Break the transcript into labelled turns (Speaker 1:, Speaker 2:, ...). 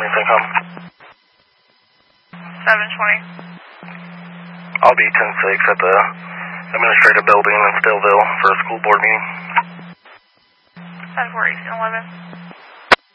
Speaker 1: you think home?
Speaker 2: 7:20.
Speaker 1: I'll be 10-6 at the administrative building in Stillville for a school board meeting.
Speaker 2: 10:40, 11.